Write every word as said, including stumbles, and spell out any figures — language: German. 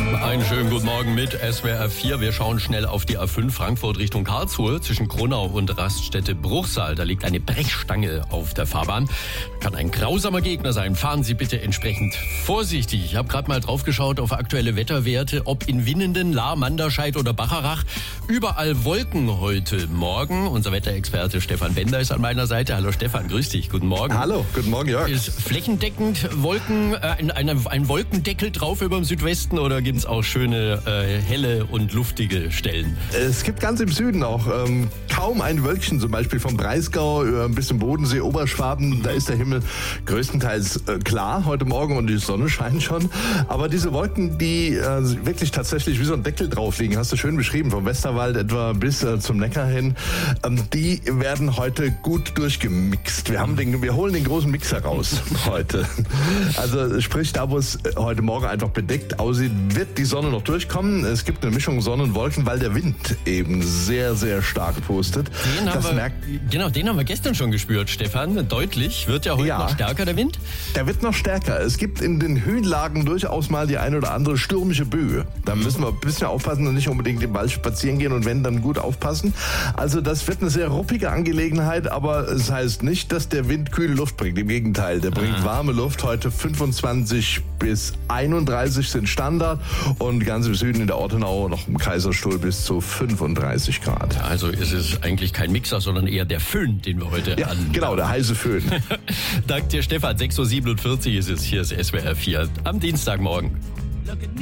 Einen schönen guten Morgen mit S W R vier. Wir schauen schnell auf die A fünf Frankfurt Richtung Karlsruhe zwischen Gronau und Raststätte Bruchsal. Da liegt eine Brechstange auf der Fahrbahn. Kann ein grausamer Gegner sein. Fahren Sie bitte entsprechend vorsichtig. Ich habe gerade mal drauf geschaut auf aktuelle Wetterwerte, ob in Winnenden, Lahr, Manderscheid oder Bacharach. Überall Wolken heute Morgen. Unser Wetterexperte Stefan Bender ist an meiner Seite. Hallo Stefan, grüß dich. Guten Morgen. Hallo, guten Morgen Jörg. Ist flächendeckend Wolken, äh, ein, ein, ein Wolkendeckel drauf über dem Südwesten oder gibt es auch schöne, äh, helle und luftige Stellen? Es gibt ganz im Süden auch ähm, kaum ein Wölkchen, zum Beispiel vom Breisgau über ein bisschen Bodensee, Oberschwaben. Da ist der Himmel größtenteils äh, klar heute Morgen und die Sonne scheint schon. Aber diese Wolken, die äh, wirklich tatsächlich wie so ein Deckel drauf liegen, hast du schön beschrieben, vom Westerwald etwa bis äh, zum Neckar hin, ähm, die werden heute gut durchgemixt. Wir haben den, wir holen den großen Mixer raus heute. Also sprich, da wo es heute Morgen einfach bedeckt aussieht, wird die Sonne noch durchkommen. Es gibt eine Mischung Sonne und Wolken, weil der Wind eben sehr, sehr stark pustet. Den das haben wir, merkt, genau, den haben wir gestern schon gespürt, Stefan. Deutlich. Wird ja heute ja, noch stärker, der Wind? Der wird noch stärker. Es gibt in den Höhenlagen durchaus mal die eine oder andere stürmische Böe. Da müssen wir ein bisschen aufpassen und nicht unbedingt im Wald spazieren gehen und wenn, dann gut aufpassen. Also das wird eine sehr ruppige Angelegenheit, aber es heißt nicht, dass der Wind kühle Luft bringt. Im Gegenteil, der bringt warme Luft. Heute fünfundzwanzig bis einunddreißig sind Standard und ganz im Süden in der Ortenau noch im Kaiserstuhl bis zu fünfunddreißig Grad. Also ist es eigentlich kein Mixer, sondern eher der Föhn, den wir heute ja, an... Genau, der heiße Föhn. Dank dir, Stefan. sechs Uhr siebenundvierzig ist es. Hier ist S W R vier am Dienstagmorgen.